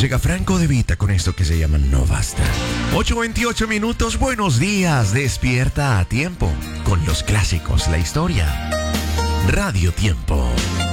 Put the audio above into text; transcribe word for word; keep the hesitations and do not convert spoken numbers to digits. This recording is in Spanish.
Llega Franco De Vita con esto que se llama No Basta. ocho veintiocho minutos, buenos días. Despierta a tiempo con los clásicos, la historia. Radio Tiempo.